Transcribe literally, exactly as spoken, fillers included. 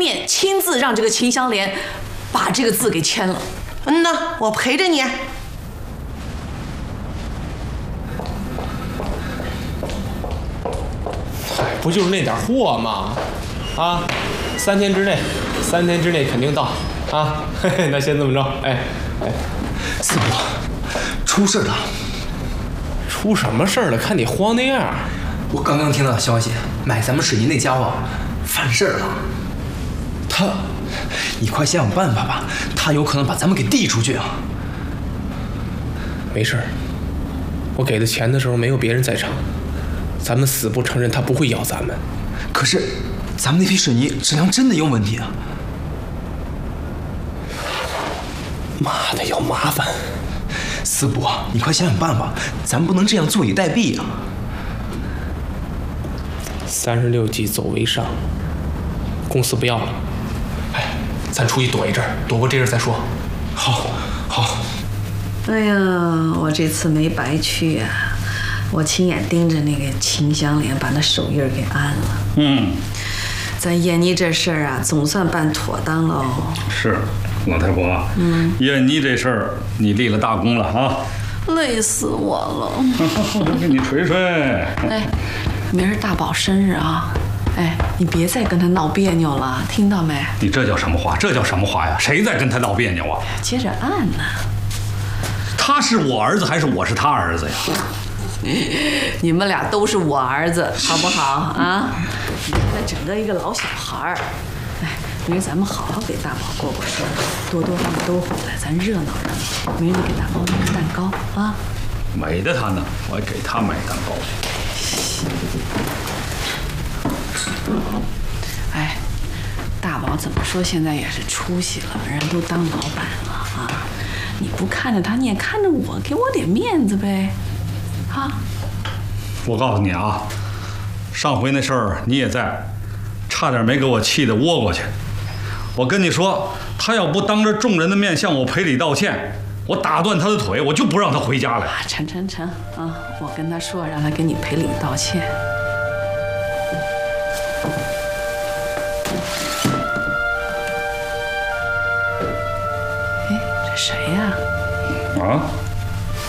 面亲自让这个秦香莲把这个字给签了。 嗯呐，我陪着你。 嗨，不就是那点货吗？啊，三天之内，三天之内肯定到啊。嘿嘿，那先这么着。哎哎， 四伯，出事了！ 出什么事儿了？看你慌那样。 我刚刚听到消息，买咱们水泥那家伙犯事儿了。他，你快想想办法吧，他有可能把咱们给递出去啊。 没事儿，我给他钱的时候没有别人在场，咱们死不承认他不会咬咱们。 可是，咱们那批水泥质量真的有问题啊！ 妈的，要麻烦！ 四伯，你快想想办法，咱不能这样坐以待毙啊！ 三十六计，走为上。公司不要了，哎，咱出去躲一阵儿，躲过这阵再说。 好，好。 哎呀，我这次没白去呀、啊！我亲眼盯着那个秦香莲把那手印给按了。 嗯， 咱燕妮这事儿啊，总算办妥当喽。 是，老太婆，嗯，燕妮这事儿你立了大功了啊！ 累死我了！ 我给你捶捶。 哎，明儿大宝生日啊！哎，你别再跟他闹别扭了，听到没？ 你这叫什么话？这叫什么话呀？谁在跟他闹别扭啊？ 接着按呢。 他是我儿子还是我是他儿子呀？ 你们俩都是我儿子，好不好啊？你看他整个一个老小孩儿。哎，明儿咱们好好给大宝过过生日，多多他们都回来，咱热闹热闹。明儿你给大宝买蛋糕啊。 美的他呢，我还给他买蛋糕。 哎，大宝怎么说现在也是出息了，人都当老板了啊！你不看着他，你也看着我，给我点面子呗，啊！ 我告诉你啊，上回那事儿你也在，差点没给我气得窝过去。我跟你说，他要不当着众人的面向我赔礼道歉，我打断他的腿，我就不让他回家来。 成成成啊！我跟他说，让他给你赔礼道歉。哎，这谁呀？ 啊？